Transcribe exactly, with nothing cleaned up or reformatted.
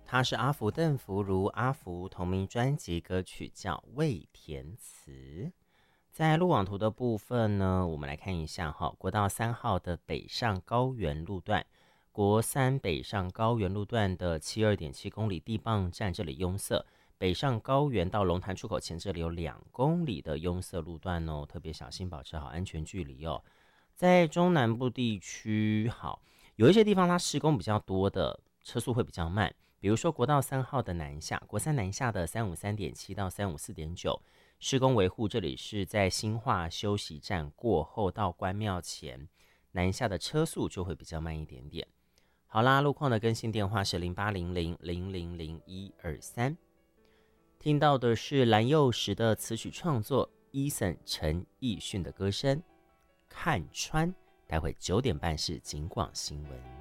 他是阿福邓福如，阿福同名专辑歌曲叫《未填词》。在路网图的部分呢，我们来看一下哈，国道三号的北上高原路段，国三北上高原路段的七十二点七公里地磅站这里拥塞，北上高原到龙潭出口前这里有两公里的拥塞路段哦，特别小心，保持好安全距离哦。在中南部地区，好，有一些地方它施工比较多的，车速会比较慢，比如说国道三号的南下，国三南下的三五三点七到三五四点九。施工维护，这里是在新化休息站过后到关庙前，南下的车速就会比较慢一点点。好啦，路况的更新电话是零八零零零零零一二三。听到的是蓝又时的词曲创作 Eason 陈奕迅的歌声《看穿》。待会九点半是警广新闻。